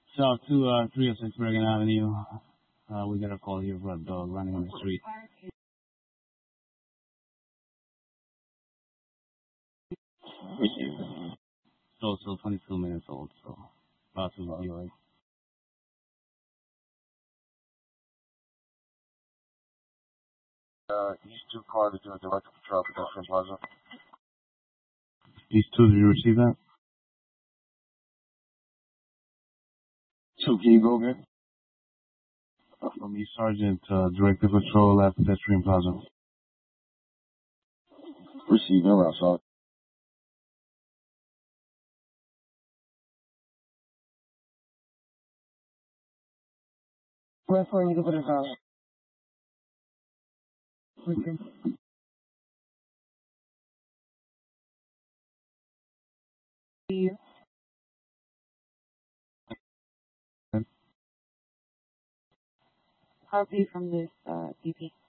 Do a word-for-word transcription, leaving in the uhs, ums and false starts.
South to uh, three oh six Bergen Avenue. Uh, we got a call here for a dog running on the street. It's also twenty-two minutes old, so possibly anyway. Uh, these two cars are doing direct patrol pedestrian plaza. These two, did you receive that? So can you go again? Uh, from me, Sergeant, uh, directed patrol at pedestrian plaza. Receive, no route, Sergeant. Where for you to put it out? Copy from this uh, D P.